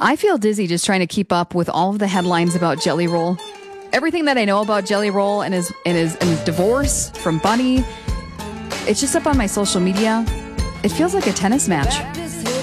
I feel dizzy just trying to keep up with all of the headlines about Jelly Roll. Everything that I know about Jelly Roll and his divorce from Bunny, it's just up on my social media. It feels like a tennis match.